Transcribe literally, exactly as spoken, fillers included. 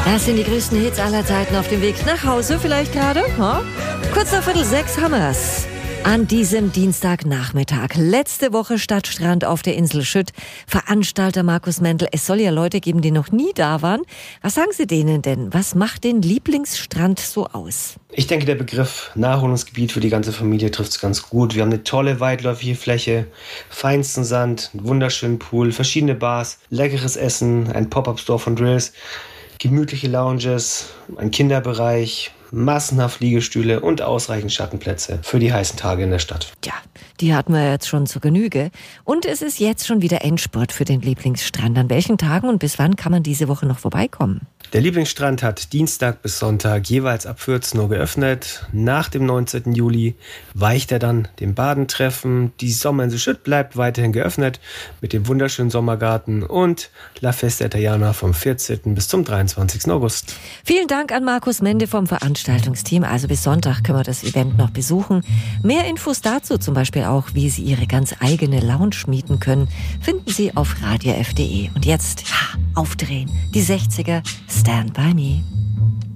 Das sind die größten Hits aller Zeiten auf dem Weg nach Hause vielleicht gerade. Huh? Kurz nach Viertel sechs haben wir's. An diesem Dienstagnachmittag. Letzte Woche Stadtstrand auf der Insel Schütt. Veranstalter Markus Mendel. Es soll ja Leute geben, die noch nie da waren. Was sagen Sie denen denn? Was macht den Lieblingsstrand so aus? Ich denke, der Begriff Naherholungsgebiet für die ganze Familie trifft es ganz gut. Wir haben eine tolle weitläufige Fläche, feinsten Sand, einen wunderschönen Pool, verschiedene Bars, leckeres Essen, ein Pop-Up-Store von Drills, gemütliche Lounges, ein Kinderbereich, massenhaft Liegestühle und ausreichend Schattenplätze für die heißen Tage in der Stadt. Ja, die hatten wir jetzt schon zu Genüge. Und es ist jetzt schon wieder Endspurt für den Lieblingsstrand. An welchen Tagen und bis wann kann man diese Woche noch vorbeikommen? Der Lieblingsstrand hat Dienstag bis Sonntag jeweils ab vierzehn Uhr geöffnet. Nach dem neunzehnten Juli weicht er dann dem Badentreffen. Die Sommerinsel Schütt bleibt weiterhin geöffnet mit dem wunderschönen Sommergarten und La Festa Italiana vom vierzehnten bis zum dreiundzwanzigsten August. Vielen Dank an Markus Mende vom Veranstaltungsteam. Also bis Sonntag können wir das Event noch besuchen. Mehr Infos dazu, zum Beispiel auch, wie Sie Ihre ganz eigene Lounge mieten können, finden Sie auf radio f punkt de. Und jetzt, ja, aufdrehen. Die sechziger, Stand By Me.